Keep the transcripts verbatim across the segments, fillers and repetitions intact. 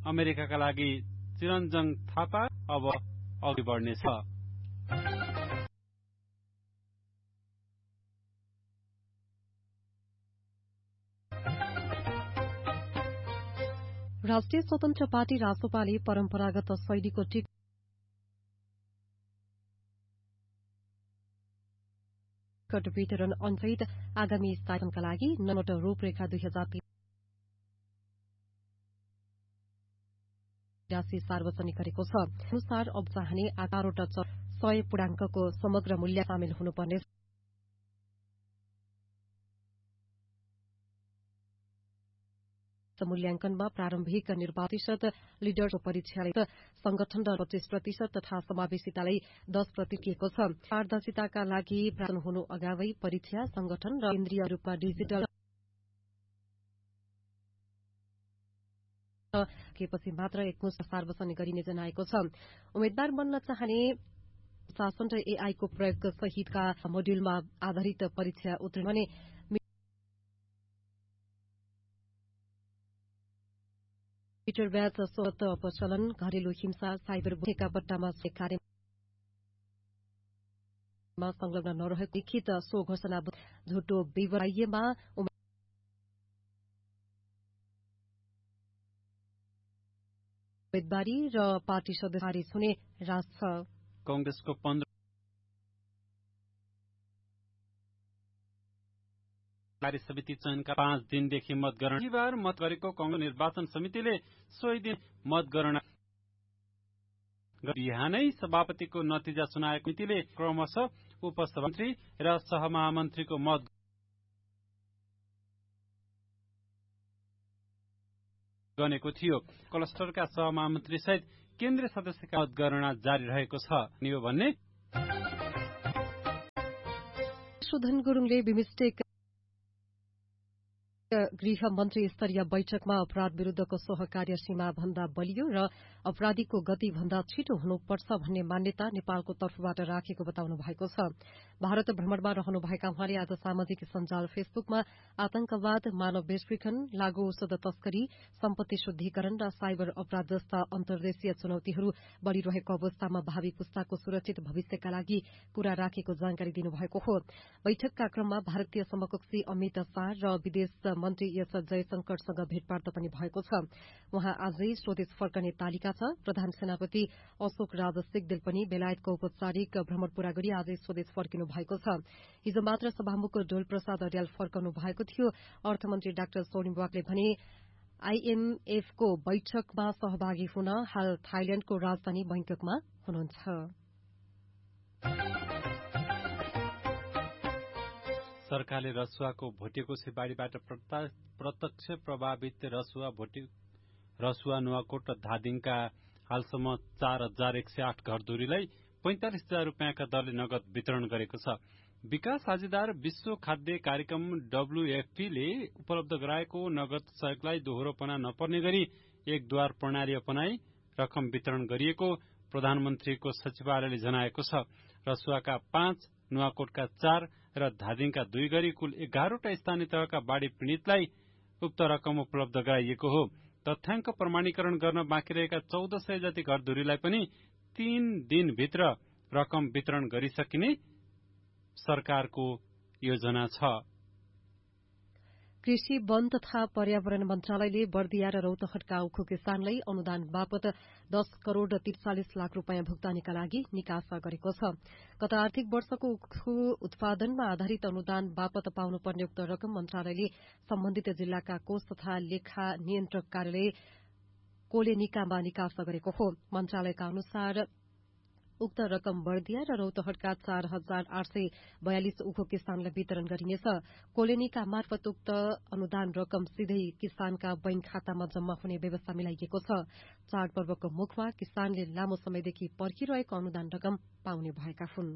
अमेरिकाका लागि चिरञ्जन थापा अब अघि बढ्नेछ। राष्ट्रिय स्वतन्त्र पार्टी रासोपाले परम्परागत शैलीको टिकट वितरण अन्सहित आगामी स्थापनका लागि नमोट रूपरेखा दुई हजार तिरासी सार्वजनिक गरेको छ। अनुसार अब चाहने आकारवटा सय पूर्णाङ्कको समग्र मूल्य सामेल हुनुपर्ने मूल्याङ्कनमा प्रारम्भिक निर्वाचित लिडरको परीक्षाले संगठन र पच्चीस प्रतिशत तथा समावेशितालाई दस प्रतिशत छ। पारदर्शिताका लागि प्राप्त हुनु अगावै परीक्षा संगठन र केन्द्रीय रूपमा डिजिटल पछि मात्र एकमुष्ट सार्वजनिक गरिने जनाएको छ। उम्मेद्वार बन्न चाहने शासन र एआई को प्रयोग सहितका मोड्यूलमा आधारित परीक्षा उत्तीर्ण भने मिटर ब्याज स्वत अपचलन घरेलु हिंसा साइबर बुलिङका बट्टामा कार्यमा संलग्न नरहेको लिखित सो घोषणा झुटो विवरणमा उम्मेदवारी र पार्टी सदस्य खारिज हुने राज छ। कांग्रेसको पन्ध्र कार्य समिति चयनका पाँच दिनदेखि मतगणना बिहिबार मत गरेको कांग्रेस निर्वाचन समितिले सोही दिन मतगणना बिहानै सभापतिको नतिजा सुनाएको समितिले क्रमशः उपसभापति र सहमहामन्त्रीको मत गनेको थियो। क्लस्टरका सहमहामन्त्री सहित केन्द्रीय सदस्यका मतगणना जारी रहेको छ नियो भन्ने सुधन गुरुङले बिमस्टेक गृह मन्त्री स्तरीय बैठकमा अपराध विरूद्धको सहकार्य सीमा भन्दा बलियो र अपराधीको गति भन्दा छिटो हुनुपर्छ भन्ने मान्यता नेपालको तर्फबाट राखेको बताउनु भएको छ। भारत भ्रमणमा रहनुभएका उहाँले आज सामाजिक सञ्जाल फेसबुकमा आतंकवाद मानव बेचबिखन लागू औषध तस्करी सम्पत्ति शुद्धिकरण र साइबर अपराध जस्ता अन्तर्देशीय चुनौतीहरू बढ़िरहेको अवस्थामा भावी पुस्ताको सुरक्षित भविष्यका लागि कुरा राखेको जानकारी दिनुभएको हो। बैठकका क्रममा भारतीय समकक्षी अमित शाह र विदेश मन्त्री एस जयशंकरसँग भेटवार्ता पनि भएको छ। उहाँ आजै स्वदेश फर्कने तालिका छ। प्रधान सेनापति अशोक राज सिग्देल पनि बेलायतको औपचारिक भ्रमण पूरा गरी आजै स्वदेश फर्किनु भएको छ। हिजो मात्र सभामुख डोल प्रसाद अर्याल फर्कनु भएको थियो। अर्थमन्त्री डाक्टर सोनिम वाकले भने आईएमएफको बैठकमा सहभागी हुन हाल थाइल्याण्डको राजधानी बैंककमा हुनुहुन्छ। सरकारले रसुवाको भोटेकोशी बाढ़ीबाट प्रत्यक्ष प्रभावित रसुवा भोटे रसुवा नुवाकोट र धादिङका हालसम्म चार हजार एक सय आठ घरधुरीलाई पैंतालिस हजार रूपियाँका दरले नगद वितरण गरेको छ। विकास साझेदार विश्व खाद्य कार्यक्रम डब्ल्यूएफपी ले उपलब्ध गराएको नगद सहयोगलाई दोहोरोपना नपर्ने गरी एक द्वार प्रणाली अपनाई रकम वितरण गरिएको प्रधानमन्त्रीको सचिवालयले जनाएको छ। रसुवाका पाँच, नुवाकोटका चार र धादिङका दुई गरी कुल एघारवटा स्थानीय तहका बाढ़ी पीड़ितलाई उक्त रकम उपलब्ध गराइएको हो। तथ्याङ्क प्रमाणीकरण गर्न बाँकी रहेका चौध सय जति घरधुरीलाई पनि तीन दिनभित्र रकम वितरण गरिसकिने सरकारको योजना छ। कृषि वन तथा पर्यावरण मन्त्रालयले बर्दिया र रौतहटका उखु किसानलाई अनुदान बापत दस करोड़ त्रिचालिस लाख रूपियाँ भुक्तानीका लागि निकासा गरेको छ। गत आर्थिक वर्षको उखु उत्पादनमा आधारित अनुदान बापत पाउनुपर्ने उक्त रकम मन्त्रालयले सम्बन्धित जिल्लाका कोष तथा लेखा नियन्त्रक कार्यालय कोलेनिकामा निकासा गरेको हो। मन्त्रालयका अनुसार उक्त रकम बर्दिया र रौतहटका चार हजार आठ सय बयालिस उखु किसानलाई वितरण गरिनेछ। कोलेनिका मार्फत उक्त अनुदान रकम सिधै किसानका बैंक खातामा जम्मा हुने व्यवस्था मिलाइएको छ। चाडपर्वको मुखमा किसानले लामो समयदेखि पर्खिरहेको अनुदान रकम पाउने भएका हुन्।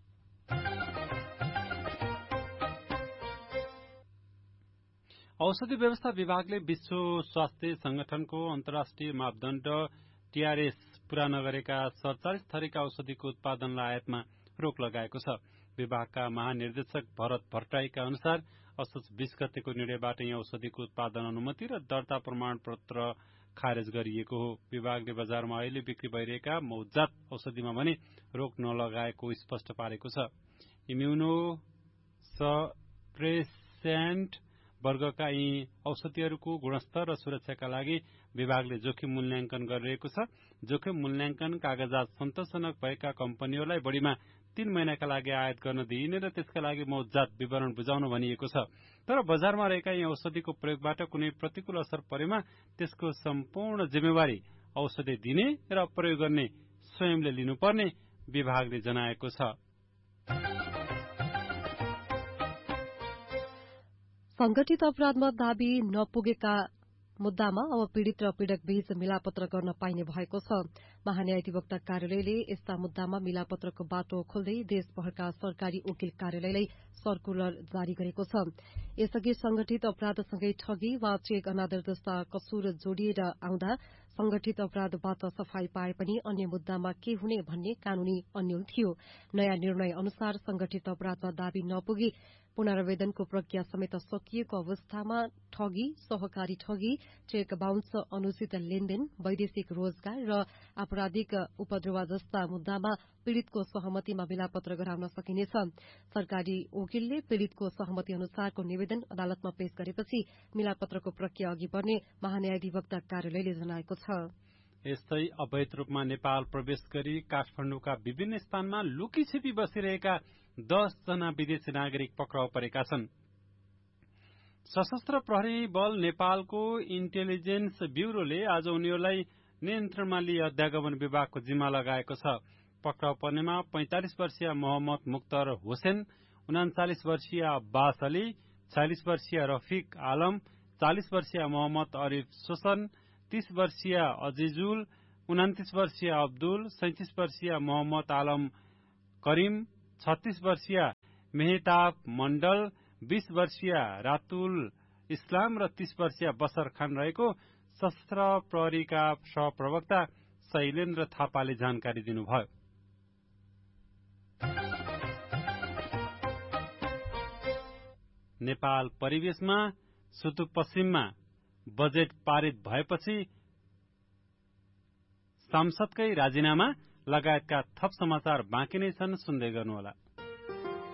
औषधि व्यवस्था विभागले विश्व स्वास्थ्य संगठनको अन्तर्राष्ट्रिय मापदण्ड टीआरएस पूरा नगरेका सड़चालिस थरीका औषधिको उत्पादनलाई आयातमा रोक लगाएको छ। विभागका महानिर्देशक भरत भट्टराईका अनुसार असोज बीस गतेको निर्णयबाट यी औषधिको उत्पादन अनुमति र दर्ता प्रमाण पत्र खारेज गरिएको हो। विभागले बजारमा अहिले बिक्री भइरहेका मौजात औषधिमा भने रोक नलगाएको स्पष्ट पारेको छ। इम्युनो सप्रेसेन्ट वर्गका यी औषधिहरूको गुणस्तर र सुरक्षाका लागि विभागले जोखिम मूल्याङ्कन गरिरहेको छ। जोखिम मूल्याङ्कन कागजात सन्तोषजनक भएका कम्पनीहरूलाई बढ़ीमा तीन महिनाका लागि आयात गर्न दिइने र त्यसका लागि मौजात विवरण बुझाउन भनिएको छ। तर बजारमा रहेका यी औषधिको प्रयोगबाट कुनै प्रतिकूल असर परेमा त्यसको सम्पूर्ण जिम्मेवारी औषधि दिने र प्रयोग गर्ने स्वयंले लिनुपर्ने विभागले जनाएको छ। संगठित अपराधमा दाबी नपुगेका मुद्दामा अब पीड़ित र पीड़क बीच मिलापत्र गर्न पाइने भएको छ। महान्यायाधिवक्ता कार्यालयले यस्ता मुद्दामा मिलापत्रको बाटो खोल्दै देशभरका सरकारी वकिल कार्यालयलाई सर्कुलर जारी गरेको छ। यसअघि संगठित अपराधसँगै ठगी वा चेक अनादर जस्ता कसुर जोडिएर आउँदा संगठित अपराधबाट सफाई पाए पनि अन्य मुद्दामा के हुने भन्ने कानूनी अन्यल थियो। नयाँ निर्णय अनुसार संगठित अपराधमा दाबी नपुगी पुनरावेदनको प्रक्रिया समेत सकिएको अवस्थामा ठगी, सहकारी ठगी, चेक बााउन्स, अनुचित लेनदेन, वैदेशिक रोजगार र आपराधिक उपद्रव जस्ता मुद्दामा पीड़ितको सहमतिमा मिलापत्र गराउन सकिनेछ। सरकारी वकिलले पीड़ितको सहमति अनुसारको निवेदन अदालतमा पेश गरेपछि मिलापत्रको प्रक्रिया अघि बढ़ने महान्यायाधिवक्ता कार्यालयले जनाएको छ। यस्तै अवैध रूपमा नेपाल प्रवेश गरी काठमाडौँका विभिन्न स्थानमा लुकीछिपी बसिरहेका दस जना विदेशी नागरिक पक्राउ परेका छन्। सशस्त्र प्रहरी बल नेपालको इन्टेलिजेन्स ब्यूरोले आज उनीहरूलाई नियन्त्रणमा लिई अध्यागमन विभागको जिम्मा लगाएको छ। पक्राउ पर्नेमा पैंतालिस वर्षीय मोहम्मद मुख्तर हुसेन, उनाचालिस वर्षीय अब्बास अली, छयालिस वर्षीय रफिक आलम, चालिस वर्षीय मोहम्मद अरिफ सोसन, तीस वर्षीय अजिजुल, उन्तीस वर्षीय अब्दुल, सैंतीस वर्षीय मोहम्मद आलम करीम, छत्तीस वर्षीय मेहताब मण्डल, बीस वर्षीय रातुल इस्लाम र तीस वर्षीय बसर खान रहेको सशस्त्र प्रहरीका सहप्रवक्ता शैलेन्द्र थापाले जानकारी दिनुभयो। नेपाल परिवेशमा सुदूरपश्चिममा बजेट पारित भएपछि सांसदकै राजीनामा लगायतका थप समाचार बाँकी नै छन्, सुन्दै गर्नुहोला।